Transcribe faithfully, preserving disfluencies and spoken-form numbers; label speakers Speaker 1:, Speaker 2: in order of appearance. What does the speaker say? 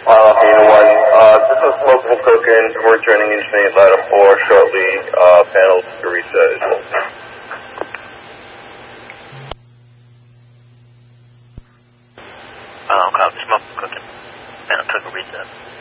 Speaker 1: Uh, Beta one, uh, this is multiple tokens. We're joining engineering ladder four shortly. Uh, panels to reset.
Speaker 2: Um, copy, multiple cooking. Panel took a reset.